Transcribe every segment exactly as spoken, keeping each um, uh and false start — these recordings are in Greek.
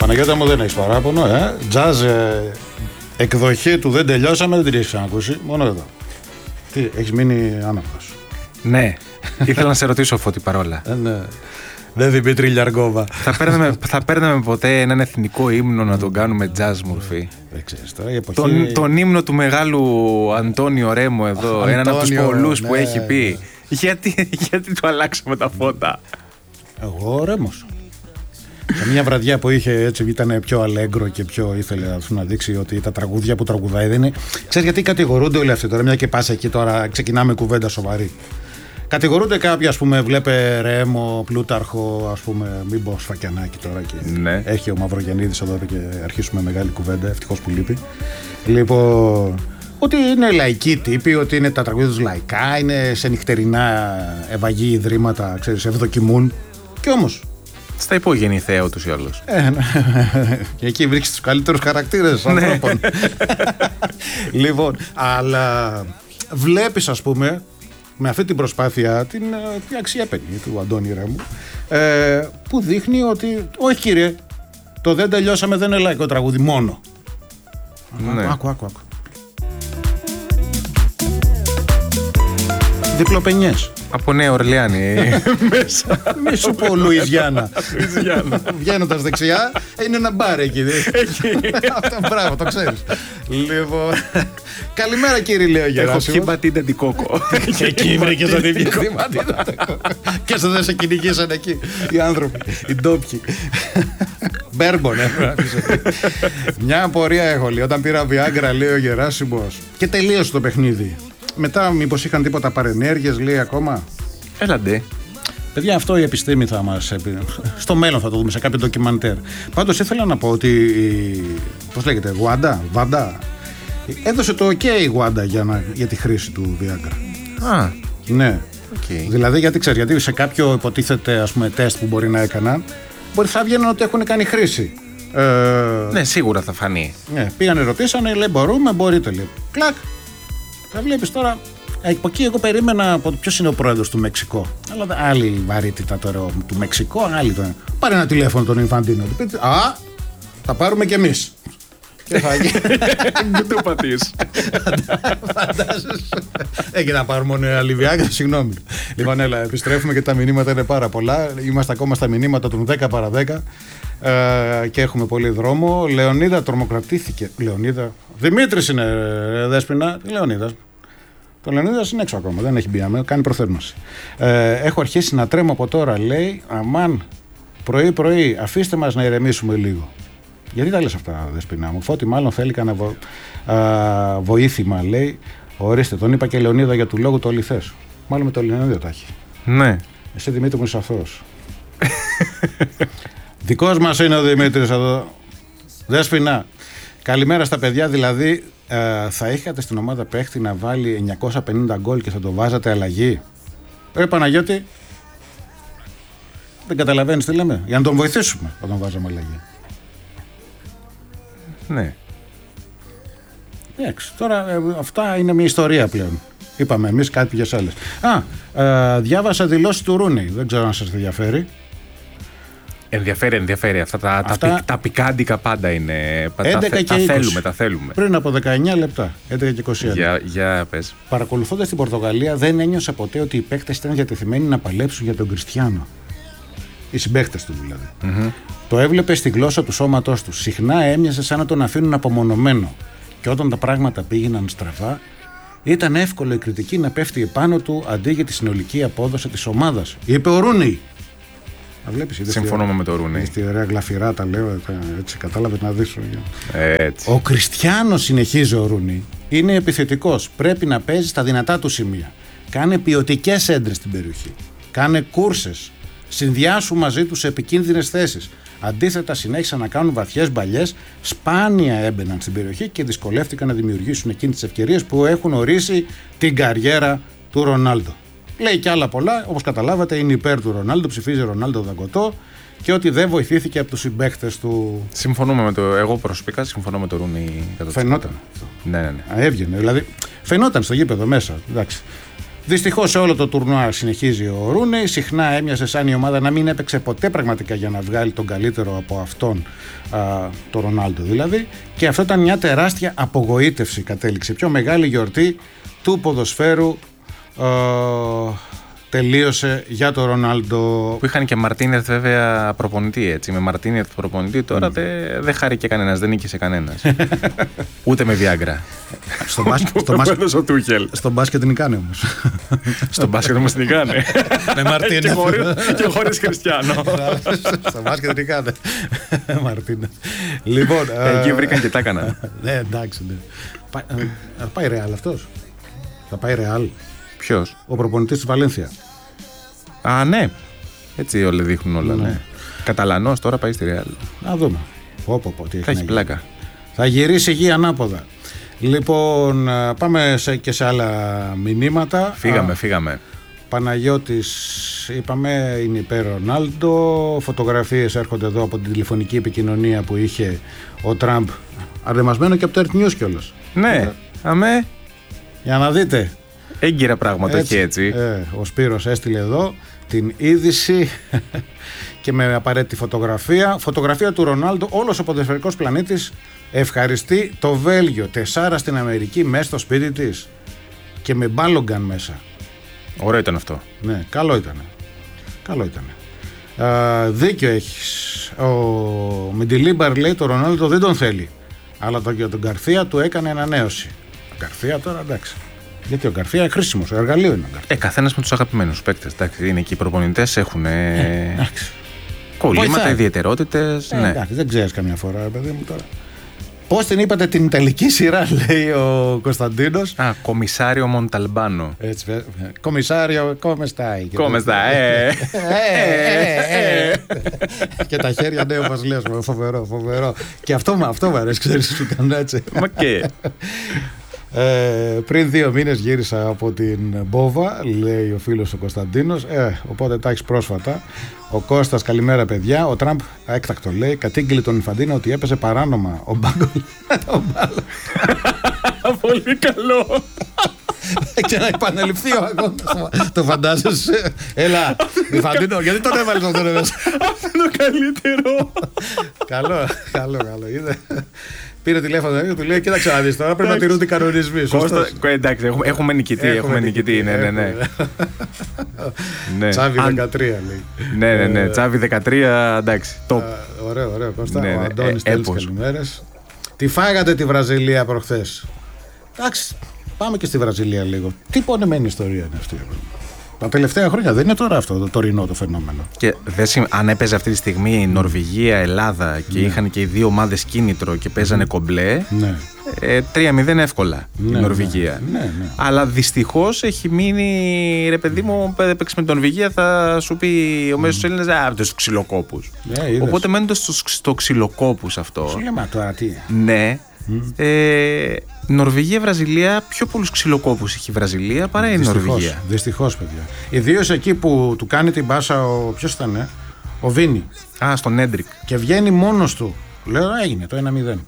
Παναγιώτα μου, δεν έχεις παράπονο, ε. Jazz ε, εκδοχή του δεν τελειώσαμε, δεν την έχεις ξανακούσει. Μόνο εδώ. Τι, έχεις μείνει άναυδος. Ναι, ήθελα να σε ρωτήσω, Φώτη, παρόλα. Ε, ναι. Δεν Δημήτρη Λιαργόβα. Θα παίρναμε, θα παίρναμε ποτέ έναν εθνικό ύμνο να τον κάνουμε jazz μορφή? Δεν ξέρεις τώρα, η εποχή... τον, τον ύμνο του μεγάλου Αντώνιο Ρέμο εδώ, Αχ, έναν από τους πολλούς ναι, που έχει πει. Ναι. Γιατί, γιατί του αλλάξαμε τα φώτα? Εγώ ο Ρέμος. Σε μια βραδιά που είχε έτσι, ήταν πιο αλέγκρο και πιο ήθελε να δείξει ότι τα τραγούδια που τραγουδάει δεν είναι. Ξέρεις γιατί κατηγορούνται όλοι αυτοί τώρα, μια και πας εκεί τώρα, ξεκινάμε κουβέντα σοβαρή. Κατηγορούνται κάποιοι, ας πούμε, βλέπε Ρέμο, Πλούταρχο, ας πούμε, μην πω Σφακιανάκι τώρα και ναι. Έχει ο Μαυρογεννίδης εδώ και αρχίσουμε μεγάλη κουβέντα, ευτυχώς που λείπει. Λοιπόν, ότι είναι λαϊκοί τύποι, ότι είναι τα τραγούδια τους λαϊκά, είναι σε νυχτερινά ευαγή ιδρύματα, ξέρεις, ευδοκιμούν. Και όμως. Στα υπόγενη θέα ούτως ή άλλως. Ε, και εκεί βρίσκεις τους καλύτερους χαρακτήρες ανθρώπων. Λοιπόν, αλλά βλέπεις, ας πούμε, με αυτή την προσπάθεια την, την αξιέπαινη του Αντώνη Ρέμου, ε, που δείχνει ότι όχι κύριε, το δεν τελειώσαμε δεν είναι λαϊκό τραγούδι μόνο. Ναι. Άκου, άκου, άκου. Διπλοπενιές. Από Νέα Ορλεάνη μέσα. Μη σου πω Λουιζιάννα. Βγαίνοντας δεξιά είναι ένα μπαρ εκεί. Αυτό μπράβο, το ξέρεις. Λοιπόν, καλημέρα κύριε Λέο Γεράσιμος. Έχω πιει μπατίντα ντικόκο. Και εκεί βρήκες να την πιει μπατίντα. Και στο δεν σε κυνηγήσαν εκεί οι άνθρωποι, οι ντόπιοι. Μπέρμπον, μια απορία έχω, λέει. Όταν πήρα Viagra, λέει ο Γεράσιμος, και τελείωσε το παιχνίδι. Μετά μήπως είχαν τίποτα παρενέργειες, λέει ακόμα. Έλαντε. Παιδιά, αυτό η επιστήμη θα μας... Στο μέλλον θα το δούμε σε κάποιο ντοκιμαντέρ. Πάντως ήθελα να πω ότι... Πώς λέγεται, Γουάντα, Βάντα. Έδωσε το ok η Γουάντα για, να... για τη χρήση του Viagra. Α, ναι. Okay. Δηλαδή, γιατί ξέρεις, γιατί σε κάποιο υποτίθεται, ας πούμε, τεστ που μπορεί να έκαναν, μπορεί θα βγαίνουν ότι έχουν κάνει χρήση. Ε... Ναι, σίγουρα θα φανεί. Ναι, πήγανε, ρωτήσανε, λέει μπορούμε, μπορείτε, λέει. Κλακ. Θα βλέπεις τώρα, από εκεί εγώ περίμενα ποιος είναι ο πρόεδρος του Μεξικό. Αλλά άλλη βαρύτητα τώρα του Μεξικό, άλλη τώρα. Πάρε ένα τηλέφωνο τον Ινφαντίνο. Α, θα πάρουμε κι εμείς. Και θα γίνει. Μην το πατείς. Φαντάζεσαι. Έχει να πάρουμε μόνο άλλη Viagra, συγγνώμη. Λοιπόν, έλα, επιστρέφουμε και τα μηνύματα είναι πάρα πολλά. Είμαστε ακόμα στα μηνύματα των δέκα παρά δέκα. Ε, και έχουμε πολύ δρόμο. Λεωνίδα τρομοκρατήθηκε. Λεωνίδα. Δημήτρης είναι, Δέσποινα. Λεωνίδας. Το Λεωνίδας είναι έξω ακόμα. Δεν έχει μπει. Κάνει προθέρμανση. Ε, έχω αρχίσει να τρέμω από τώρα, λέει. Αμάν, πρωί-πρωί, αφήστε μας να ηρεμήσουμε λίγο. Γιατί τα λες αυτά, Δεσποινα μου? Φώτη, μάλλον θέλει κανένα βο... α, βοήθημα, λέει. Ορίστε, τον είπα και Λεωνίδα για του λόγου το αληθές. Μάλλον με το Λεωνίδα τα έχει. Ναι. Εσύ, Δημήτρη μου, είσαι αθώος. Δικός μας είναι ο Δημήτρης εδώ. Δέσποινα, καλημέρα στα παιδιά. Δηλαδή, ε, θα είχατε στην ομάδα παίχτη να βάλει εννιακόσια πενήντα γκολ και θα το βάζατε αλλαγή? Ε, Παναγιώτη, δεν καταλαβαίνεις τι λέμε? Για να τον βοηθήσουμε όταν βάζαμε αλλαγή. Ναι. Εντάξει, τώρα ε, αυτά είναι μια ιστορία πλέον. Είπαμε εμείς κάτι για άλλες. Α, ε, διάβασα δηλώσεις του Ρούνι. Δεν ξέρω αν σας ενδιαφέρει. Ενδιαφέρει, ενδιαφέρει. Αυτά τα, Αυτά... τα, τα πικάντικα πάντα είναι. έντεκα τα, και τα είκοσι. θέλουμε, τα θέλουμε. Πριν από δεκαεννιά λεπτά, έντεκα και είκοσι ένα. Για, για πες. Παρακολουθώντας την Πορτογαλία, δεν ένιωσα ποτέ ότι οι παίκτες ήταν διατεθειμένοι να παλέψουν για τον Κριστιάνο. Οι συμπαίκτες του δηλαδή. Mm-hmm. Το έβλεπε στη γλώσσα του σώματός του. Συχνά έμοιαζε σαν να τον αφήνουν απομονωμένο. Και όταν τα πράγματα πήγαιναν στραβά, ήταν εύκολο η κριτική να πέφτει επάνω του αντί για τη συνολική απόδοση της ομάδας. Είπε ο Ρούνι. Συμφωνούμε με το Ρούνι. Στη ωραία γλαφυρά τα λέω, έτσι κατάλαβε να δεις. Έτσι. Ο Κριστιάνος, συνεχίζει ο Ρούνι, είναι επιθετικός. Πρέπει να παίζει στα δυνατά του σημεία. Κάνε ποιοτικές έντρες στην περιοχή. Κάνε κούρσες. Συνδυάσου μαζί τους σε επικίνδυνες θέσεις. Αντίθετα, συνέχισαν να κάνουν βαθιές μπαλιές, σπάνια έμπαιναν στην περιοχή και δυσκολεύτηκαν να δημιουργήσουν εκείνες τις ευκαιρίες που έχουν ορίσει την καριέρα του Ρονάλντο. Λέει και άλλα πολλά, όπως καταλάβατε, είναι υπέρ του Ρονάλντο, ψηφίζει Ρονάλντο δαγκωτό και ότι δεν βοηθήθηκε από τους συμπαίκτες του. Συμφωνούμε με το. Εγώ προσωπικά συμφωνώ με το Ρούνι. Φαινόταν αυτό. Ναι, ναι, ναι. Α, έβγαινε. Δηλαδή, φαινόταν στο γήπεδο μέσα. Εντάξει. Δυστυχώς σε όλο το τουρνουά συνεχίζει ο Ρούνεϊ. Συχνά έμοιασε σαν η ομάδα να μην έπαιξε ποτέ πραγματικά για να βγάλει τον καλύτερο από αυτόν, α, το Ρονάλντο δηλαδή. Και αυτό ήταν μια τεράστια απογοήτευση, κατέληξε. Πιο μεγάλη γιορτή του ποδοσφαίρου α, τελείωσε για τον Ρονάλντο. Που είχαν και Μαρτίνεθ βέβαια προπονητή, έτσι. Με Μαρτίνεθ προπονητή τώρα mm. δεν δε χάρηκε κανένας, δεν νίκησε κανένας. Ούτε με Viagra. Στο μπάσκετ, στο μπάσκετ, ο Τούχελ. στο μπάσκετ νικάνε όμως. Στο μπάσκετ όμως νικάνε. Με Μαρτίνεθ. Και χωρίς Χριστιανό. Στο μπάσκετ νικάνε. Μαρτίνεθ. Λοιπόν. Εκεί βρήκαν και τα έκαναν. Ναι, εντάξει. Θα πάει Ρεάλ αυτός. Θα πάει Ρεάλ. Ποιος? Ο προπονητής της Βαλένθια. Α, ναι. Έτσι όλοι δείχνουν όλα. Ναι. Ναι. Καταλανός τώρα πάει στη Ρεάλ. Να δούμε. Πω, πω, τι θα έχει πλάκα. Θα γυρίσει γη ανάποδα. Λοιπόν, πάμε σε, και σε άλλα μηνύματα. Φύγαμε, Α, φύγαμε. Παναγιώτης, είπαμε, είναι υπέρ Ρονάλντο. Φωτογραφίες έρχονται εδώ από την τηλεφωνική επικοινωνία που είχε ο Τραμπ. Αρδεμασμένο και από το Earth News κιόλας. Ναι, αμέ. Για να δείτε. Έγκυρα πράγματα έχει έτσι. Ε, ο Σπύρος έστειλε εδώ την είδηση και με απαραίτητη φωτογραφία. Φωτογραφία του Ρονάλντο, όλος ο ποδοσφαιρικός πλανήτης ευχαριστεί το Βέλγιο. Τεσάρα στην Αμερική μέσα στο σπίτι της και με μπάλογκαν μέσα. Ωραίο ήταν αυτό. Ναι, καλό ήταν. Καλό ήταν. Α, δίκιο έχεις. Ο Μεντιλίμπαρ λέει το Ρονάλντο δεν τον θέλει. Αλλά το, για τον Γκαρθία του έκανε ανανέωση. Ο Γκαρθία τώρα εντάξει. Γιατί ο Γκαρθία είναι χρήσιμος, εργαλείο είναι ο Γκαρθία. Ε, καθένας με τους αγαπημένους παίκτες. Είναι και οι προπονητές έχουν ε, κολλήματα, ιδιαιτερότητες. Ε, ναι. εντάξει, δεν ξέρεις καμιά φορά, παιδί μου τώρα. Πώς την είπατε την ιταλική σειρά, λέει ο Κωνσταντίνος. Α, Κομισάριο Μονταλμπάνο. Έτσι, Κομισάριο, come stai. Come stai, ε. Και τα χέρια, ναι, όπως λες, φοβερό, φοβερό. Και αυτό, αυτό μου αρέσει, ξέρεις, σου κάνω έτσι. Μα και. Ε, πριν δύο μήνες γύρισα από την Μπόβα, λέει ο φίλος ο Κωνσταντίνος. Ε, οπότε τα έχεις πρόσφατα. Ο Κώστας, καλημέρα παιδιά. Ο Τραμπ, έκτακτο λέει, κατήγγειλε τον Ινφαντίνο ότι έπαιζε παράνομα. Ο Μπάγκολ. Πολύ καλό. Και να επαναληφθεί ο αγώνας. Το φαντάζεσαι? Έλα, Ινφαντίνο, γιατί τον έβαλες αυτόν εδώ μέσα? Αυτό είναι το καλύτερο. Καλό, καλό, καλό. Είδε. Πήρε τηλέφωνο και του λέει: κοίταξε να δεις τώρα, πρέπει να τηρούνται οι κανονισμοί. Εντάξει, έχουμε, έχουμε νικητή. Έχουμε νικητή, ναι, ναι, ναι. ναι. Τσάβη δεκατρία λέει. Ναι, ναι, ναι. Τσάβη δεκατρία, εντάξει. Top. Ωραίο, ωραίο. Κώστα. Ναι, ναι. Ο Αντώνης ε, τέλος καλημέρες. Τι φάγατε τη Βραζιλία προχθές? Εντάξει, πάμε και στη Βραζιλία λίγο. Τι πονεμένη ιστορία είναι αυτή? Τα τελευταία χρόνια δεν είναι τώρα αυτό το τωρινό το φαινόμενο. Και δε, αν έπαιζε αυτή τη στιγμή η Νορβηγία, Ελλάδα και ναι. είχαν και οι δύο ομάδες κίνητρο και παίζανε κομπλέ, ναι. ε, τρία μηδέν εύκολα ναι, η Νορβηγία. Ναι, ναι, ναι. Αλλά δυστυχώς έχει μείνει, ρε παιδί μου, παίξει με την Νορβηγία, θα σου πει ο μέσος Έλληνας, α, τους ξυλοκόπους. Ναι, οπότε μένοντας στο, στο ξυλοκόπους αυτό. Σου λέμε τώρα τι. Ναι. Mm. Ε, Νορβηγία-Βραζιλία, πιο πολλούς ξυλοκόπους έχει η Βραζιλία παρά η Νορβηγία. Δυστυχώς, παιδιά. Ιδίως εκεί που του κάνει την μπάσα ο. Ποιος ήταν, ε? Ο Βίνι. Α, στον Έντρικ. Και βγαίνει μόνος του. Λέω, έγινε το ένα μηδέν.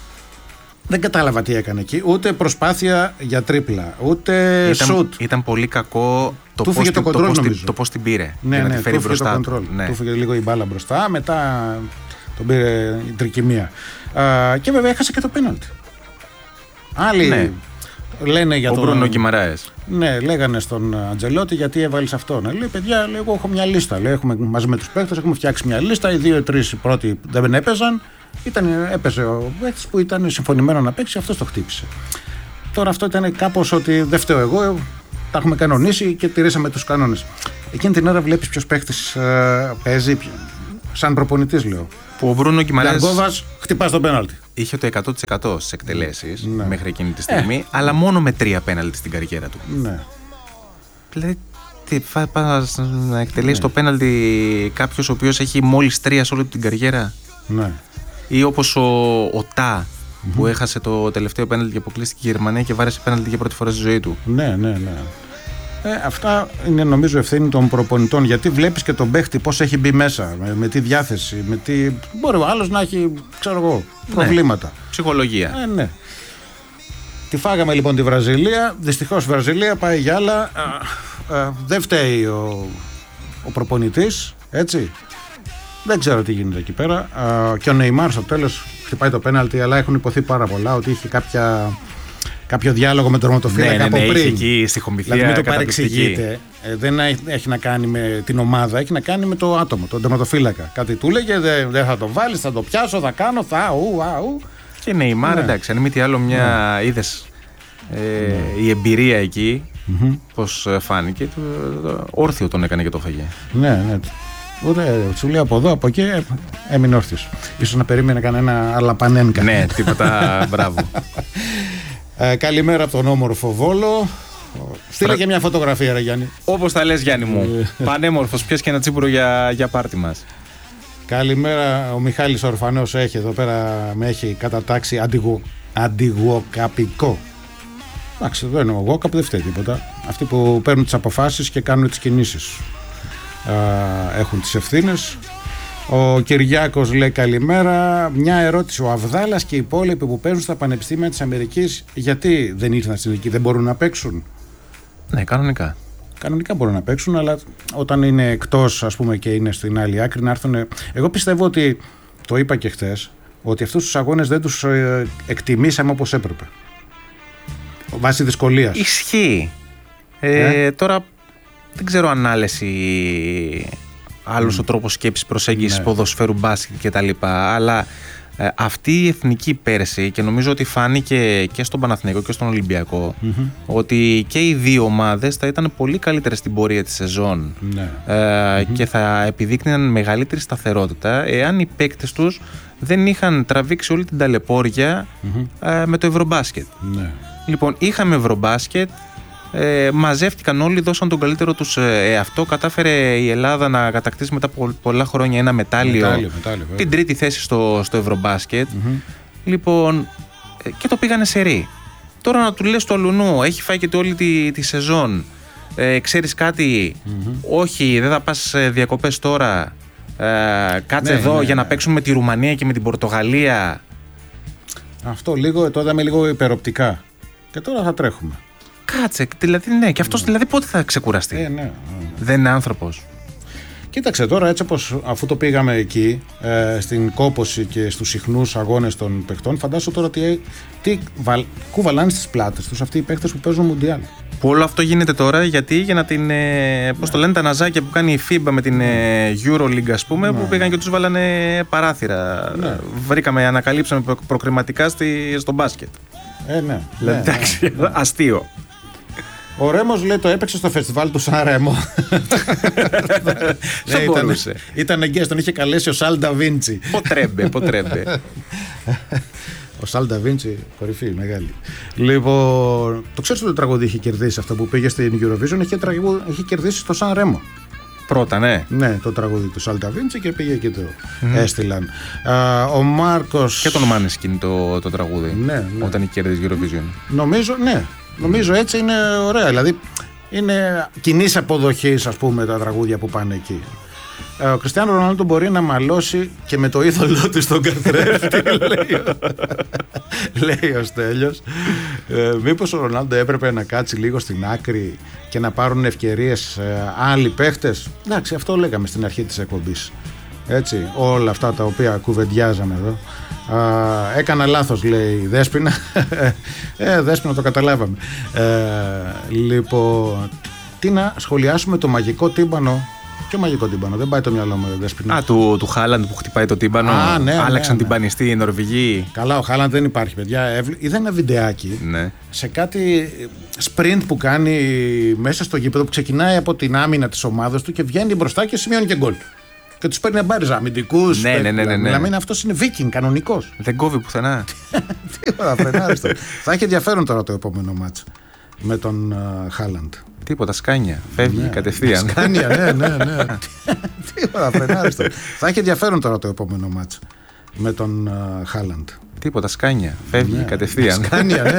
Δεν κατάλαβα τι έκανε εκεί. Ούτε προσπάθεια για τρίπλα, ούτε ήταν, σουτ. Ήταν πολύ κακό το πώς την, το το το πώς την πήρε. Ναι, για να ναι, τη φέρει μπροστά του. Ναι. Του φύγε λίγο η μπάλα μπροστά, μετά τον πήρε η τρικυμία. Α, και βέβαια έχασε και το πέναλτι. Άλλοι ναι. λένε για ο τον. Ο Μπρούνο Γκιμαράες. Ναι, λέγανε στον Αντζελότη γιατί έβαλε αυτόν. Λέει, παιδιά, λέει, εγώ έχω μια λίστα. Λέει, έχουμε, μαζί με τους παίκτες έχουμε φτιάξει μια λίστα. Οι δύο-τρεις πρώτοι δεν έπαιζαν. Ήταν, έπαιζε ο παίκτης που ήταν συμφωνημένο να παίξει, αυτός το χτύπησε. Τώρα αυτό ήταν κάπως ότι δεν φταίω εγώ, τα έχουμε κανονίσει και τηρήσαμε τους κανόνες. Εκείνη την ώρα βλέπεις ποιος παίκτης ε, παίζει, σαν προπονητής λέω. Που ο Μπρούνο Γκιμαράες Λαγκόβας χτυπά στο πέναλτι. Είχε το εκατό τοις εκατό στις εκτελέσεις ναι. μέχρι εκείνη τη στιγμή, ε. αλλά μόνο με τρία πέναλτι στην καριέρα του. Ναι. Δηλαδή, τι, πας να εκτελέσει ναι. το πέναλτι κάποιος ο οποίος έχει μόλις τρία σε όλη την καριέρα. Ναι. Ή όπως ο, ο Τα mm-hmm. που έχασε το τελευταίο πέναλτι και αποκλείστηκε η Γερμανία και βάρεσε πέναλτι για πρώτη φορά στη ζωή του. Ναι, ναι, ναι. Ε, αυτά είναι νομίζω ευθύνη των προπονητών, γιατί βλέπεις και τον παίχτη πώς έχει μπει μέσα, με, με τι διάθεση, με τι. Μπορεί ο άλλος να έχει, ξέρω εγώ, προβλήματα. Ναι. Ψυχολογία. Ε, ναι. Τη φάγαμε λοιπόν τη Βραζιλία. Δυστυχώς η Βραζιλία πάει για άλλα. Α, α, δεν φταίει ο, ο προπονητής, έτσι. Δεν ξέρω τι γίνεται εκεί πέρα. Α, και ο Νεϊμάρ στο τέλος χτυπάει το πέναλτι, αλλά έχουν υποθεί πάρα πολλά ότι είχε κάποια, κάποιο διάλογο με τον τερματοφύλακα ναι, ναι, από ναι, πριν. Είχε εκεί στη χομηθεία. Δηλαδή μην το παρεξηγείτε. Ε, δεν έχει να κάνει με την ομάδα, έχει να κάνει με το άτομο, τον τερματοφύλακα. Κάτι του λέγε, δεν δε θα το βάλεις, θα το πιάσω, θα κάνω, θα ου, α, ου. Και Νεϊμάρ, ναι. εντάξει, αν μη τι άλλο, μια ναι. είδες ε, ναι. η εμπειρία εκεί, mm-hmm. πώς φάνηκε, το, το, όρθιο τον έκανε και το φαγέ. Ναι, ναι. Ούτε σου λέει από εδώ, από εκεί, έμεινε όρθιος. Ίσως να περίμενε κανένα αλαπανένκα. Ναι, τίποτα, μπράβο. Ε, καλημέρα από τον όμορφο Βόλο. Στείλε και μια φωτογραφία, ρε Γιάννη. Όπως τα λες, Γιάννη μου. Πανέμορφος, πιες και ένα τσίπουρο για, για πάρτι μας. Καλημέρα, ο Μιχάλης Ορφανός έχει εδώ πέρα, με έχει κατατάξει αντιγου, αντιγουοκαπικό. Εντάξει, δεν είναι ο Γουόκαπ, δεν φταίει τίποτα. Αυτοί που παίρνουν τις αποφάσεις και κάνουν τις κινήσεις α, έχουν τις ευθύνες. Ο Κυριάκος λέει καλημέρα. Μια ερώτηση. Ο Αβδάλας και οι υπόλοιποι που παίζουν στα πανεπιστήμια της Αμερικής, γιατί δεν ήρθαν στην εκεί, δεν μπορούν να παίξουν? Ναι, κανονικά. Κανονικά μπορούν να παίξουν, αλλά όταν είναι εκτός, ας πούμε, και είναι στην άλλη άκρη να έρθουν. Εγώ πιστεύω ότι, το είπα και χθες, ότι αυτούς τους αγώνες δεν τους ε, εκτιμήσαμε όπως έπρεπε. Βάσει δυσκολίας. Ισχύει. Ε, ε? Τώρα δεν ξέρω αν άλλες οι... άλλος mm. ο τρόπος σκέψης, προσέγγισης, ναι. ποδοσφαίρου, μπάσκετ κτλ. Αλλά ε, αυτή η εθνική πέρσι, και νομίζω ότι φάνηκε και στον Παναθηναϊκό και στον Ολυμπιακό, mm-hmm. ότι και οι δύο ομάδες θα ήταν πολύ καλύτερες στην πορεία της σεζόν, ναι. ε, mm-hmm. και θα επιδείκνυναν μεγαλύτερη σταθερότητα εάν οι παίκτες τους δεν είχαν τραβήξει όλη την ταλαιπώρια mm-hmm. ε, με το Ευρωμπάσκετ. Ναι. Λοιπόν, είχαμε Ευρωμπάσκετ. Ε, μαζεύτηκαν όλοι, δώσαν τον καλύτερο τους εαυτό. Κατάφερε η Ελλάδα να κατακτήσει μετά από πολλά χρόνια ένα μετάλλιο, μετάλλιο, μετάλλιο την τρίτη θέση στο, στο Ευρωμπάσκετ. Mm-hmm. Λοιπόν, και το πήγανε σε ρί. Τώρα να του λες το αλουνού, έχει φάει και όλη τη, τη σεζόν. Ε, ξέρεις κάτι, mm-hmm. όχι, δεν θα πας διακοπές τώρα. Ε, κάτσε ναι, εδώ ναι, για ναι. να παίξουμε με τη Ρουμανία και με την Πορτογαλία. Αυτό λίγο, το είδαμε λίγο υπεροπτικά. Και τώρα θα τρέχουμε. Κάτσε, δηλαδή ναι, και αυτός δηλαδή πότε θα ξεκουραστεί? Ε, ναι. Δεν είναι άνθρωπος. Κοίταξε τώρα, έτσι όπως αφού το πήγαμε εκεί, ε, στην κόπωση και στους συχνούς αγώνες των παιχτών, φαντάσου τώρα τι, τι βαλ, κουβαλάνε στις πλάτες τους αυτοί οι παίχτες που παίζουν Μουντιάλ. Που όλο αυτό γίνεται τώρα γιατί για να την, ε, πώς το λένε, τα ναζάκια που κάνει η φίμπα με την ε, EuroLeague, ας πούμε, ναι. που πήγαν και τους βάλανε παράθυρα. Ναι. Βρήκαμε, ανακαλύψαμε προκριματικά στη, στο μπάσκετ. Ε, ναι. Δηλαδή, ναι, εντάξει, ναι, ναι. αστείο. Ο Ρέμος λέει το έπαιξε στο φεστιβάλ του Σαν Ρέμο. Δεν μπορούσε. Ήταν εγκαίες, τον είχε καλέσει ο Σαλ Νταβίντσι. Ποτρέμπε, ποτρέμπε. Ο Σαλ Νταβίντσι, κορυφή, μεγάλη. Λοιπόν, το ξέρεις ότι το τραγούδι είχε κερδίσει αυτό που πήγε στην Eurovision, είχε, τραγούδι, είχε κερδίσει στο Σαν Ρέμο. Πρώτα, ναι. Ναι, το τραγούδι του Σαλ Νταβίντσι και πήγε και το mm. έστειλαν. Α, ο Μάρκος. Και τον Μάνεσκιν το, το τραγούδι. Ναι, ναι. Όταν είχε κερδίσει Eurovision. Νομίζω, ναι. Νομίζω έτσι είναι ωραία. Δηλαδή είναι κοινής αποδοχής, ας πούμε, τα τραγούδια που πάνε εκεί. Ο Κριστιάνο Ρονάλντο μπορεί να μαλώσει και με το είδωλό του στον καθρέφτη, λέει, λέει ο Στέλιος. Ε, μήπως ο Ρονάλντο έπρεπε να κάτσει λίγο στην άκρη και να πάρουν ευκαιρίες ε, άλλοι παίχτες? Εντάξει, αυτό λέγαμε στην αρχή της εκπομπής. Έτσι, όλα αυτά τα οποία κουβεντιάζαμε εδώ. Α, έκανα λάθος, λέει η Δέσποινα. ε, Δέσποινα, το καταλάβαμε. Ε, λοιπόν, τι να σχολιάσουμε το μαγικό τύμπανο. Ποιο μαγικό τύμπανο, δεν πάει το μυαλό μου, Δέσποινα. Α, του, του Χάλαντ που χτυπάει το τύμπανο. Α, ναι, άλλαξαν ναι, την ναι. πανιστή οι Νορβηγοί. Καλά, ο Χάλαντ δεν υπάρχει, παιδιά. Είδα ένα βιντεάκι, ναι, σε κάτι sprint που κάνει μέσα στο γήπεδο, που ξεκινάει από την άμυνα της ομάδας του και βγαίνει μπροστά και σημειώνει και γκολ. Και τους παίρνει μπάριζα, αμυντικούς. Ναι, ναι, ναι, ναι, ναι. Δηλαδή αυτός είναι Βίκινγκ, κανονικός. Δεν κόβει πουθενά. Τίποτα, φρενάριστο. Θα έχει ενδιαφέρον τώρα το επόμενο μάτς με τον Χάλαντ. uh, Τίποτα, σκάνια. Φεύγει, ναι, κατευθείαν. Σκάνια, ναι, ναι, ναι. Τίποτα, φρενάριστο. Θα έχει ενδιαφέρον τώρα το επόμενο μάτς με τον Χάλαντ. Τίποτα, σκάνια. Φεύγει, ναι, κατευθείαν. Σκάνια, ναι.